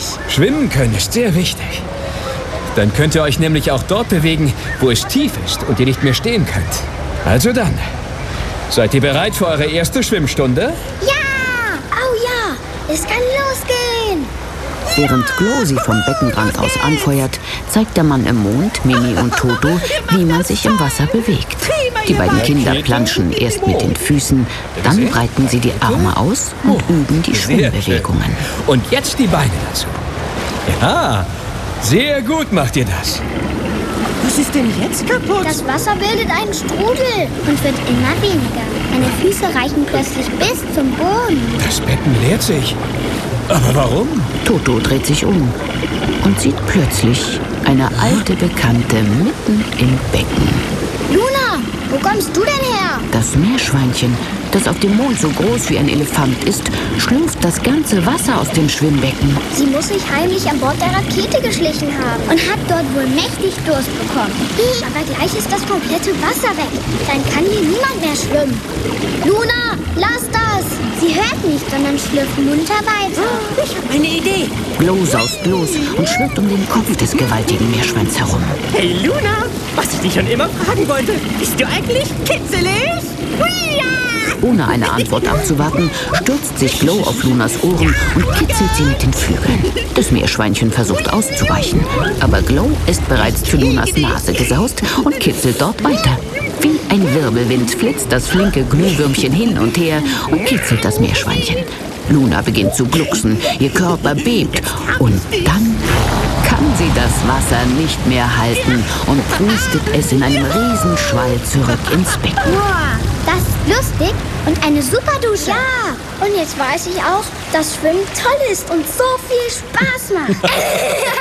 Schwimmen können ist sehr wichtig. Dann könnt ihr euch nämlich auch dort bewegen, wo es tief ist und ihr nicht mehr stehen könnt. Also dann, seid ihr bereit für eure erste Schwimmstunde? Ja! Oh ja! Es kann losgehen! Während Glo sie vom Beckenrand aus anfeuert, zeigt der Mann im Mond, Mimi und Toto, wie man sich im Wasser bewegt. Die beiden Kinder planschen erst mit den Füßen, dann breiten sie die Arme aus und üben die Schwimmbewegungen. Und jetzt die Beine dazu. Ja, sehr gut macht ihr das. Was ist denn jetzt kaputt? Das Wasser bildet einen Strudel und wird immer weniger. Meine Füße reichen plötzlich bis zum Boden. Das Becken leert sich. Aber warum? Toto dreht sich um und sieht plötzlich eine alte Bekannte mitten im Becken. Luna, wo kommst du denn her? Das Meerschweinchen, das auf dem Mond so groß wie ein Elefant ist, schlürft das ganze Wasser aus dem Schwimmbecken. Sie muss sich heimlich an Bord der Rakete geschlichen haben und hat dort wohl mächtig Durst bekommen. Aber gleich ist das komplette Wasser weg. Dann kann hier niemand mehr schwimmen. Luna, lass das! Sie hört nicht, sondern schlürft munter weiter. Ich habe eine Idee. Glo saust los und schwirrt um den Kopf des gewaltigen Meerschweins herum. Hey Luna, was ich dich schon immer fragen wollte. Bist du eigentlich kitzelig? Huia! Ohne eine Antwort abzuwarten, stürzt sich Glo auf Lunas Ohren und kitzelt sie mit den Flügeln. Das Meerschweinchen versucht auszuweichen, aber Glo ist bereits zu Lunas Nase gesaust und kitzelt dort weiter. Wie ein Wirbelwind flitzt das flinke Glühwürmchen hin und her und kitzelt das Meerschweinchen. Luna beginnt zu glucksen, ihr Körper bebt und dann kann sie das Wasser nicht mehr halten und pustet es in einem Riesenschwall zurück ins Becken. Boah, das ist lustig und eine super Dusche. Ja, und jetzt weiß ich auch, dass Schwimmen toll ist und so viel Spaß macht.